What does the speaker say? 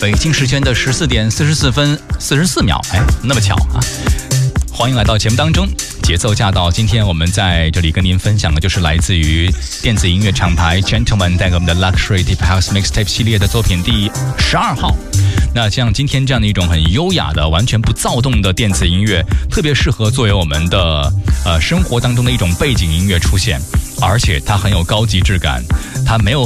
北京时间的14点44分44秒，那么巧啊！欢迎来到节目当中，节奏驾到。今天我们在这里跟您分享的就是来自于电子音乐厂牌 Gentleman 带给我们的 Luxury Deep House Mixtape 系列的作品第12号。那像今天这样的一种很优雅的、完全不躁动的电子音乐，特别适合作为我们的生活当中的一种背景音乐出现，而且它很有高级质感，它没有